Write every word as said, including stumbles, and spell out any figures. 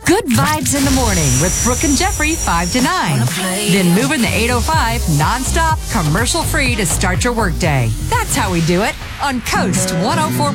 Good vibes in the morning with Brooke and Jeffrey, five to nine. Then moving the eight oh five nonstop, commercial free to start your workday. That's how we do it on Coast one oh four.